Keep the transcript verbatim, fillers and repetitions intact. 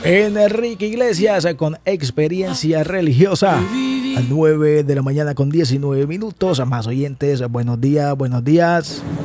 Enrique Iglesias con Experiencia Religiosa. A nueve de la mañana con diecinueve minutos. A más oyentes, buenos días, buenos días.